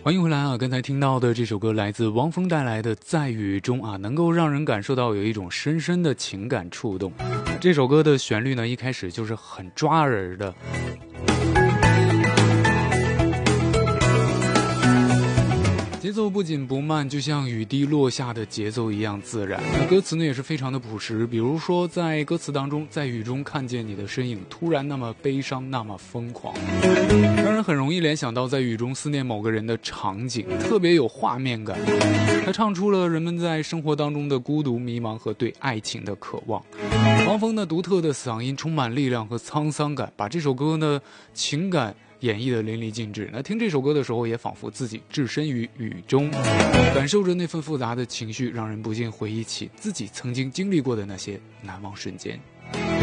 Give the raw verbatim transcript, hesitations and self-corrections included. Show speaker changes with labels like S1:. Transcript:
S1: 欢迎回来啊！刚才听到的这首歌来自汪峰带来的《在雨中》啊，能够让人感受到有一种深深的情感触动。这首歌的旋律呢，一开始就是很抓耳的。节奏不紧不慢，就像雨滴落下的节奏一样自然。那歌词呢也是非常的朴实，比如说在歌词当中，在雨中看见你的身影，突然那么悲伤，那么疯狂，让人很容易联想到在雨中思念某个人的场景，特别有画面感。他唱出了人们在生活当中的孤独、迷茫和对爱情的渴望。汪峰的独特的嗓音充满力量和沧桑感，把这首歌呢情感演绎的淋漓尽致。那听这首歌的时候，也仿佛自己置身于雨中，感受着那份复杂的情绪，让人不禁回忆起自己曾经经历过的那些难忘瞬间。